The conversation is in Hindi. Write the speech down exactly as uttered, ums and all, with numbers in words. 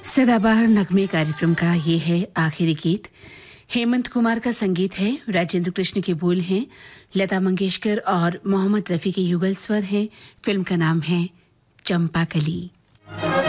सदाबहार नगमे कार्यक्रम का ये है आखिरी गीत। हेमंत कुमार का संगीत है, राजेंद्र कृष्ण के बोल हैं, लता मंगेशकर और मोहम्मद रफी के युगल स्वर हैं। फिल्म का नाम है चंपाकली।